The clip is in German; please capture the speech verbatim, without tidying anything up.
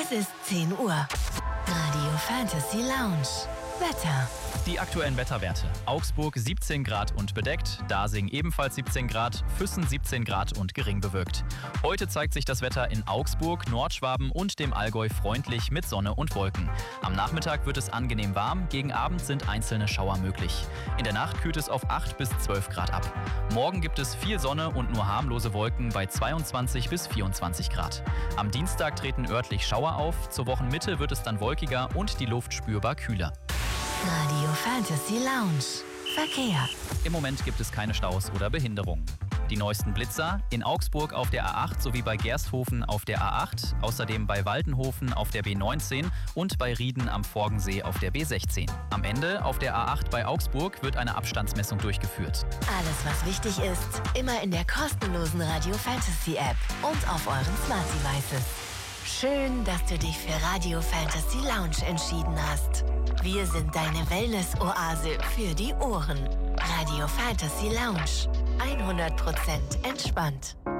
Es ist zehn Uhr. Radio Fantasy Lounge. Wetter. Die aktuellen Wetterwerte. Augsburg siebzehn Grad und bedeckt, Dasing ebenfalls siebzehn Grad, Füssen siebzehn Grad und gering bewölkt. Heute zeigt sich das Wetter in Augsburg, Nordschwaben und dem Allgäu freundlich mit Sonne und Wolken. Am Nachmittag wird es angenehm warm, gegen Abend sind einzelne Schauer möglich. In der Nacht kühlt es auf acht bis zwölf Grad ab. Morgen gibt es viel Sonne und nur harmlose Wolken bei zweiundzwanzig bis vierundzwanzig Grad. Am Dienstag treten örtlich Schauer auf, zur Wochenmitte wird es dann wolkiger und die Luft spürbar kühler. Radio Fantasy Lounge. Verkehr. Im Moment gibt es keine Staus oder Behinderungen. Die neuesten Blitzer in Augsburg auf der A acht sowie bei Gersthofen auf der A acht, außerdem bei Waldenhofen auf der B neunzehn und bei Rieden am Forgensee auf der B sechzehn. Am Ende auf der A acht bei Augsburg wird eine Abstandsmessung durchgeführt. Alles, was wichtig ist, immer in der kostenlosen Radio Fantasy App und auf euren Smart Devices. Schön, dass du dich für Radio Fantasy Lounge entschieden hast. Wir sind deine Wellness-Oase für die Ohren. Radio Fantasy Lounge. hundert Prozent entspannt.